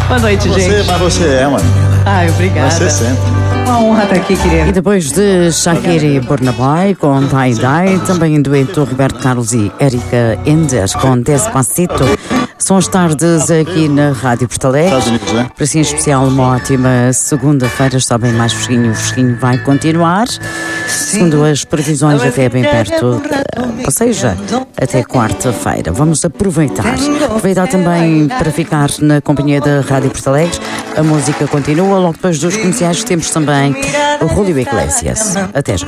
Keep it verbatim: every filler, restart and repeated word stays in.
Boa noite, você, gente. Mas você é uma menina. Ai, obrigada. Você sempre. Uma honra estar aqui, querida. E depois de Shakira e Burna Boy com Tie Dye, também em dueto Roberto Carlos e Erika Ender com Despacito. São as tardes aqui na Rádio Porto Alegre. Para si em especial, uma ótima segunda-feira. Está bem mais fresquinho. O fresquinho vai continuar. Segundo as previsões, até bem perto, ou seja, até quarta-feira. Vamos aproveitar. Aproveitar também para ficar na companhia da Rádio Porto Alegre. A música continua. Logo depois dos comerciais temos também o Julio Iglesias. Até já.